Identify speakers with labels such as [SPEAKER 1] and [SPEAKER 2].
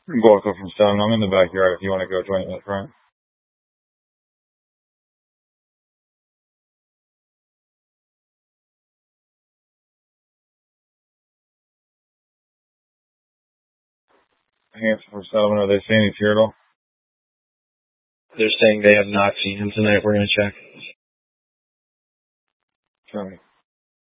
[SPEAKER 1] Walk up from 7. I'm in the backyard if you want to go join me up front. Hanson from 7. Are they saying he's here at all?
[SPEAKER 2] They're saying they have not seen him tonight. We're going to check.
[SPEAKER 1] Tell me.